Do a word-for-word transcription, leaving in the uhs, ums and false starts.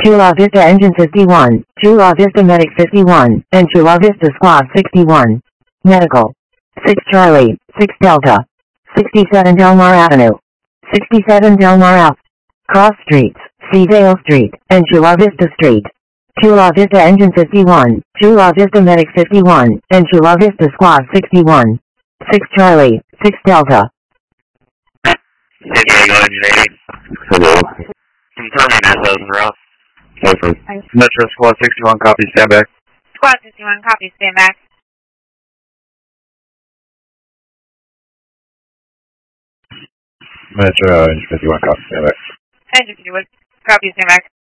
Chula Vista Engine fifty-one, Chula Vista Medic fifty-one, and Chula Vista Squad sixty-one. Medical. six Charlie, six Delta. sixty-seven Del Mar Avenue. sixty-seven Del Mar Ave. Cross Streets, Seavale Street, and Chula Vista Street. Chula Vista Engine fifty-one, Chula Vista Medic fifty-one, and Chula Vista Squad sixty-one. six Charlie, six Delta. San Diego Engine eighty. Hello. Confirm your Mendoza route. Perfect. Metro Squad sixty-one, copy, stand back. Squad sixty-one, copy, stand back. Metro Engine fifty-one, copy, stand back. Engine fifty-one, copy, stand back.